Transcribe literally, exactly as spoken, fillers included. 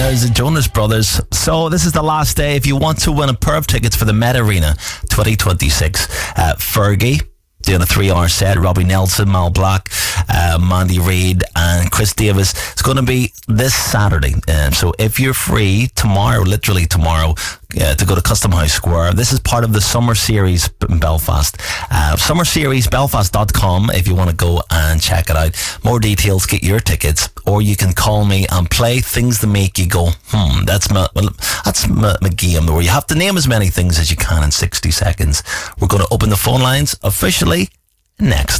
There's the Jonas Brothers. So this is the last day. If you want to win a pair of tickets for the Met Arena twenty twenty-six, uh, Fergie doing a three-hour set, Robbie Nelson, Mal Black, uh, Mandy Reid and Chris Davis. It's going to be this Saturday. Um, so if you're free tomorrow, literally tomorrow, uh, to go to Custom House Square, this is part of the Summer Series in Belfast. Uh, summer series belfast dot com if you want to go and check it out. More details, get your tickets, or you can call me and play things that make you go, hmm, that's my, well, that's my, my game, where you have to name as many things as you can in sixty seconds. We're going to open the phone lines officially next.